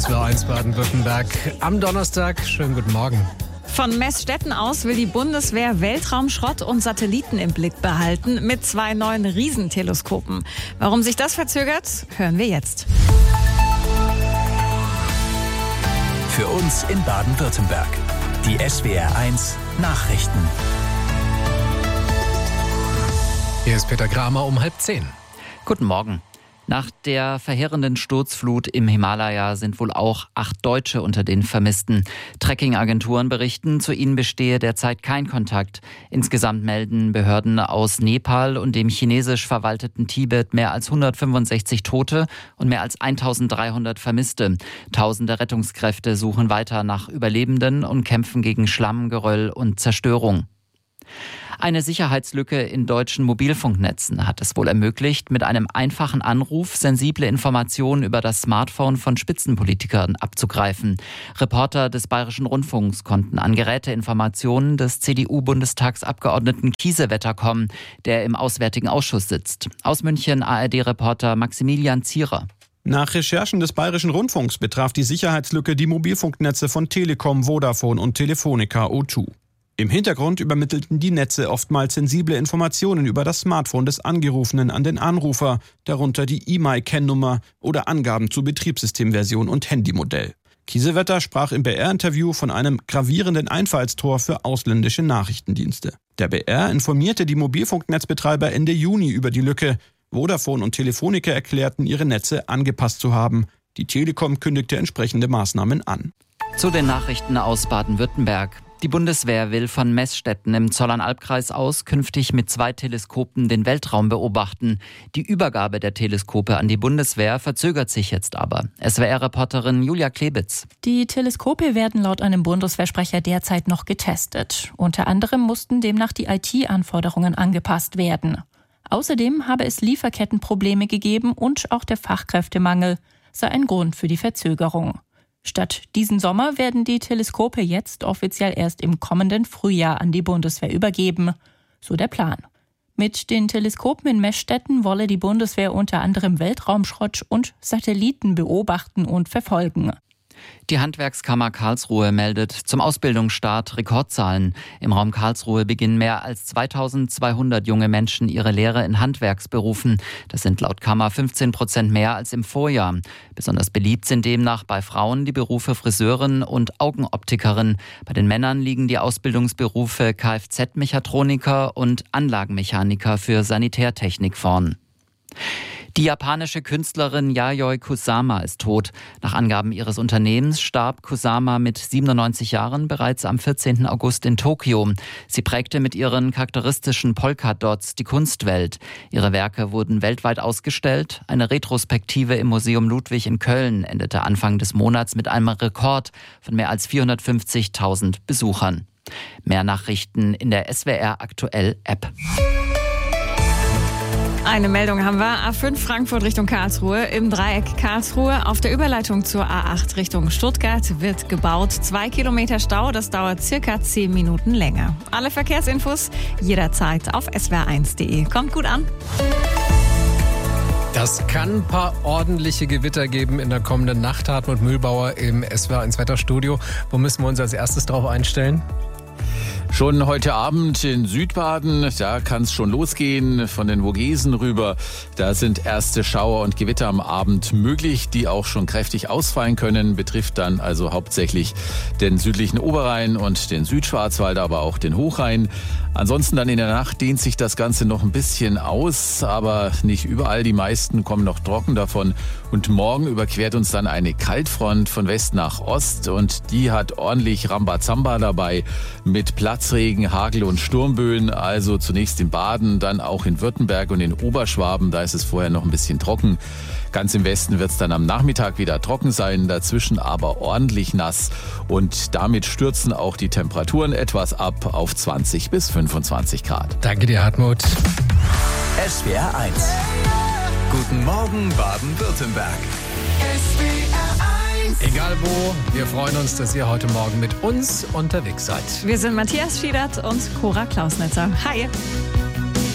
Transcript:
SWR1 Baden-Württemberg am Donnerstag. Schönen guten Morgen. Von Meßstetten aus will die Bundeswehr Weltraumschrott und Satelliten im Blick behalten mit 2 neuen Riesenteleskopen. Warum sich das verzögert, hören wir jetzt. Für uns in Baden-Württemberg. Die SWR1 Nachrichten. Hier ist Peter Kramer um 9:30. Guten Morgen. Nach der verheerenden Sturzflut im Himalaya sind wohl auch 8 Deutsche unter den Vermissten. Trekking-Agenturen berichten, zu ihnen bestehe derzeit kein Kontakt. Insgesamt melden Behörden aus Nepal und dem chinesisch verwalteten Tibet mehr als 165 Tote und mehr als 1300 Vermisste. Tausende Rettungskräfte suchen weiter nach Überlebenden und kämpfen gegen Schlamm, Geröll und Zerstörung. Eine Sicherheitslücke in deutschen Mobilfunknetzen hat es wohl ermöglicht, mit einem einfachen Anruf sensible Informationen über das Smartphone von Spitzenpolitikern abzugreifen. Reporter des Bayerischen Rundfunks konnten an Geräteinformationen des CDU-Bundestagsabgeordneten Kiesewetter kommen, der im Auswärtigen Ausschuss sitzt. Aus München ARD-Reporter Maximilian Zierer. Nach Recherchen des Bayerischen Rundfunks betraf die Sicherheitslücke die Mobilfunknetze von Telekom, Vodafone und Telefonica O2. Im Hintergrund übermittelten die Netze oftmals sensible Informationen über das Smartphone des Angerufenen an den Anrufer, darunter die E-Mail-Kennnummer oder Angaben zu Betriebssystemversion und Handymodell. Kiesewetter sprach im BR-Interview von einem gravierenden Einfallstor für ausländische Nachrichtendienste. Der BR informierte die Mobilfunknetzbetreiber Ende Juni über die Lücke. Vodafone und Telefonica erklärten, ihre Netze angepasst zu haben. Die Telekom kündigte entsprechende Maßnahmen an. Zu den Nachrichten aus Baden-Württemberg. Die Bundeswehr will von Meßstetten im Zollernalbkreis aus künftig mit 2 Teleskopen den Weltraum beobachten. Die Übergabe der Teleskope an die Bundeswehr verzögert sich jetzt aber. SWR-Reporterin Julia Klebitz. Die Teleskope werden laut einem Bundeswehrsprecher derzeit noch getestet. Unter anderem mussten demnach die IT-Anforderungen angepasst werden. Außerdem habe es Lieferkettenprobleme gegeben und auch der Fachkräftemangel sei ein Grund für die Verzögerung. Statt diesen Sommer werden die Teleskope jetzt offiziell erst im kommenden Frühjahr an die Bundeswehr übergeben. So der Plan. Mit den Teleskopen in Meßstetten wolle die Bundeswehr unter anderem Weltraumschrott und Satelliten beobachten und verfolgen. Die Handwerkskammer Karlsruhe meldet zum Ausbildungsstart Rekordzahlen. Im Raum Karlsruhe beginnen mehr als 2200 junge Menschen ihre Lehre in Handwerksberufen. Das sind laut Kammer 15% mehr als im Vorjahr. Besonders beliebt sind demnach bei Frauen die Berufe Friseurin und Augenoptikerin. Bei den Männern liegen die Ausbildungsberufe Kfz-Mechatroniker und Anlagenmechaniker für Sanitärtechnik vorn. Die japanische Künstlerin Yayoi Kusama ist tot. Nach Angaben ihres Unternehmens starb Kusama mit 97 Jahren bereits am 14. August in Tokio. Sie prägte mit ihren charakteristischen Polka-Dots die Kunstwelt. Ihre Werke wurden weltweit ausgestellt. Eine Retrospektive im Museum Ludwig in Köln endete Anfang des Monats mit einem Rekord von mehr als 450.000 Besuchern. Mehr Nachrichten in der SWR Aktuell App. Eine Meldung haben wir. A5 Frankfurt Richtung Karlsruhe. Im Dreieck Karlsruhe auf der Überleitung zur A8 Richtung Stuttgart wird gebaut. 2 Kilometer Stau, das dauert circa 10 Minuten länger. Alle Verkehrsinfos jederzeit auf swr1.de. Kommt gut an. Das kann ein paar ordentliche Gewitter geben in der kommenden Nacht. Hartmut Mühlbauer im SWR1 Wetterstudio. Wo müssen wir uns als erstes drauf einstellen? Schon heute Abend in Südbaden, da kann es schon losgehen, von den Vogesen rüber. Da sind erste Schauer und Gewitter am Abend möglich, die auch schon kräftig ausfallen können. Betrifft dann also hauptsächlich den südlichen Oberrhein und den Südschwarzwald, aber auch den Hochrhein. Ansonsten dann in der Nacht dehnt sich das Ganze noch ein bisschen aus, aber nicht überall. Die meisten kommen noch trocken davon. Und morgen überquert uns dann eine Kaltfront von West nach Ost und die hat ordentlich Rambazamba dabei mit Platzregen, Hagel und Sturmböen. Also zunächst in Baden, dann auch in Württemberg und in Oberschwaben. Da ist es vorher noch ein bisschen trocken. Ganz im Westen wird es dann am Nachmittag wieder trocken sein, dazwischen aber ordentlich nass. Und damit stürzen auch die Temperaturen etwas ab auf 20 bis 25 Grad. Danke dir, Hartmut. SWR1. Guten Morgen, Baden-Württemberg. Egal wo, wir freuen uns, dass ihr heute Morgen mit uns unterwegs seid. Wir sind Matthias Schiedert und Cora Klausnitzer. Hi.